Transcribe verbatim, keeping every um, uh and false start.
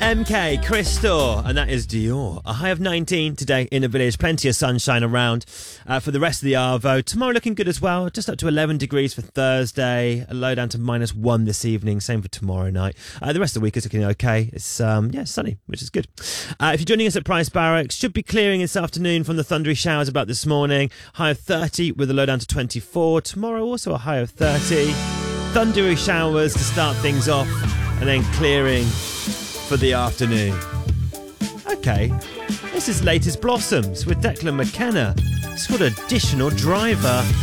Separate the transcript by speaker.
Speaker 1: M K, Crystal, and that is Dior. A high of nineteen today in the village. Plenty of sunshine around uh, for the rest of the Arvo. Tomorrow looking good as well. Just up to eleven degrees for Thursday. A low down to minus one this evening. Same for tomorrow night. Uh, the rest of the week is looking okay. It's um, yeah, sunny, which is good. Uh, if you're joining us at Price Barracks, should be clearing this afternoon from the thundery showers about this morning. High of thirty with a low down to twenty-four. Tomorrow also a high of thirty. Thundery showers to start things off, and then clearing for the afternoon. Okay, this is Latest Blossoms with Declan McKenna. It's called Additional Driver.